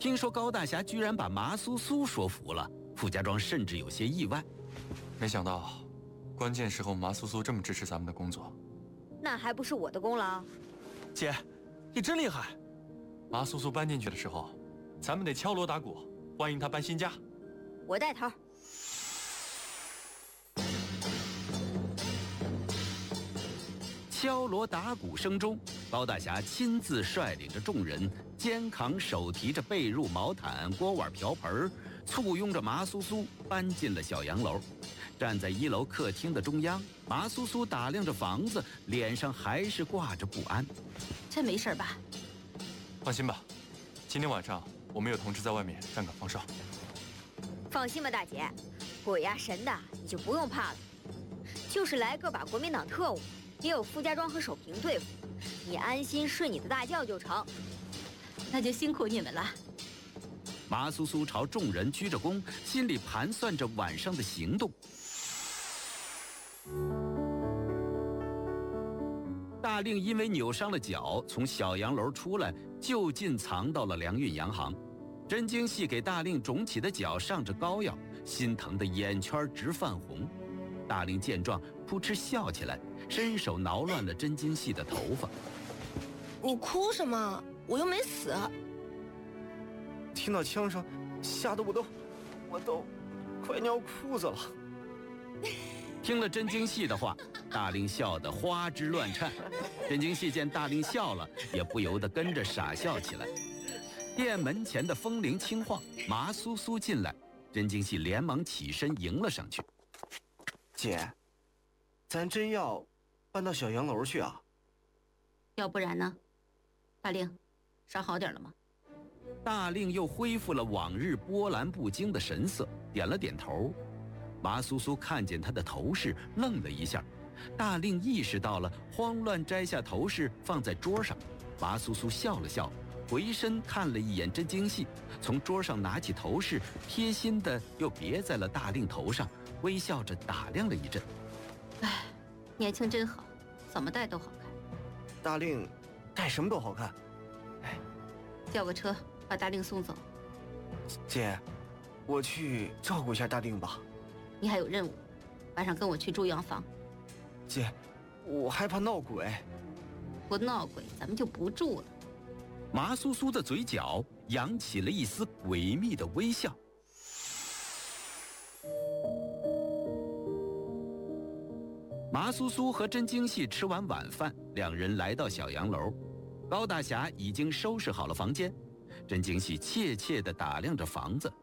听说高大侠居然把麻苏苏说服了，傅家庄甚至有些意外。 没想到，关键时候麻苏苏这么支持咱们的工作。 那还不是我的功劳？ 姐，你真厉害！ 麻苏苏搬进去的时候，咱们得敲锣打鼓欢迎她搬新家。 我带头。 敲锣打鼓声中，高大侠亲自率领着众人，肩扛手提着被褥、毛毯、锅碗瓢盆，簇拥着麻苏苏搬进了小洋楼。站在1楼客厅的中央，麻苏苏打量着房子，脸上还是挂着不安。 真没事吧？ 放心吧，今天晚上我们有同事在外面站岗放哨。 放心吧，大姐，鬼呀神的你就不用怕了。就是来个把国民党特务，也有傅家庄和守平对付，你安心睡你的大觉就成。 那就辛苦你们了。 麻苏苏朝众人鞠着躬，心里盘算着晚上的行动。大令因为扭伤了脚，从小洋楼出来，就近藏到了粮运洋行。真经系给大令肿起的脚上着膏药，心疼的眼圈直泛红。大令见状，扑哧笑起来，伸手挠乱了真经系的头发。 你哭什么？我又没死。 听到枪声，吓得我都快尿裤子了。 听了真经系的话，大令笑得花枝乱颤。真经系见大令笑了，也不由得跟着傻笑起来。店门前的风铃轻晃，麻苏苏进来，真经系连忙起身迎了上去。 姐，咱真要搬到小洋楼去啊？ 要不然呢？大令，伤好点了吗？ 大令又恢复了往日波澜不惊的神色，点了点头。麻苏苏看见他的头饰，愣了一下。大令意识到了，慌乱摘下头饰放在桌上。麻苏苏笑了笑，回身看了一眼真经系，从桌上拿起头饰，贴心的又别在了大令头上，微笑着打量了一阵。 哎，年轻真好，怎么戴都好看。 大令戴什么都好看。哎， 叫个车把大令送走。 姐，我去照顾一下大令吧。 你还有任务，晚上跟我去住洋房。 姐，我害怕闹鬼。 不闹鬼，咱们就不住了。 麻苏苏的嘴角扬起了一丝诡秘的微笑。麻苏苏和真经系吃完晚饭，两人来到小洋楼。高大侠已经收拾好了房间，真经系怯怯地打量着房子。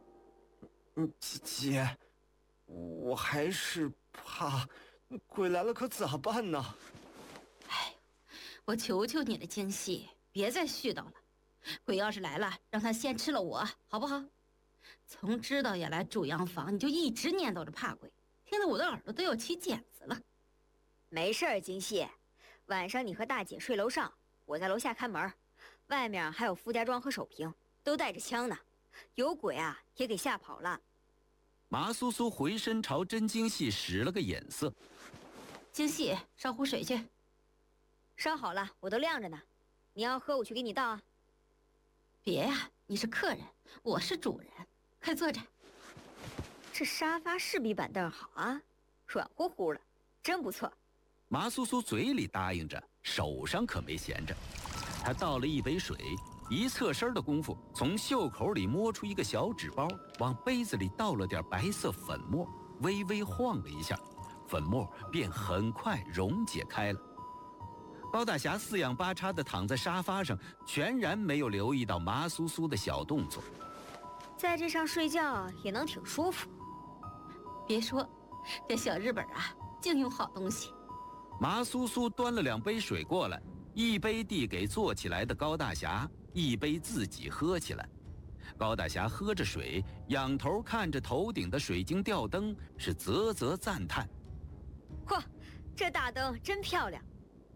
姐，我还是怕鬼来了可咋办呢？ 哎，我求求你了，经系，别再絮叨了。鬼要是来了，让他先吃了我，好不好？从知道要来住洋房，你就一直念叨着怕鬼，听得我的耳朵都要起茧子了。 没事儿，经系，晚上你和大姐睡楼上，我在楼下看门。外面还有傅家庄和守平，都带着枪呢，有鬼啊也给吓跑了。 麻苏苏回身朝真经系使了个眼色。 经系，烧壶水去。 烧好了，我都晾着呢。你要喝，我去给你倒啊。 别呀，你是客人，我是主人，快坐着。 这沙发是比板凳好啊，软乎乎的，真不错。 麻苏苏嘴里答应着，手上可没闲着。他倒了一杯水，一侧身的功夫，从袖口里摸出一个小纸包，往杯子里倒了点白色粉末，微微晃了一下，粉末便很快溶解开了。高大侠四仰八叉地躺在沙发上，全然没有留意到麻苏苏的小动作。 在这上睡觉也能挺舒服。 别说，这小日本啊，净有好东西。 麻苏苏端了2杯水过来，一杯递给坐起来的高大侠，一杯自己喝起来。高大侠喝着水，仰头看着头顶的水晶吊灯，是啧啧赞叹： 嚯，这大灯真漂亮。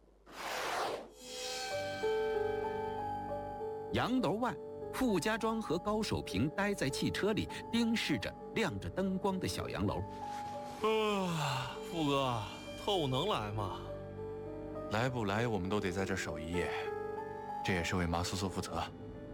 洋楼外，傅家庄和高守平待在汽车里，盯视着亮着灯光的小洋楼。 傅哥，特务能来吗？ 来不来，我们都得在这守一夜，这也是为麻苏苏负责。